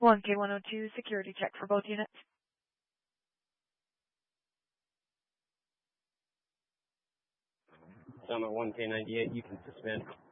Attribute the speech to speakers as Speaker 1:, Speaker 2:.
Speaker 1: 1K102, security check for both units.
Speaker 2: I'm at 1K98, you can suspend.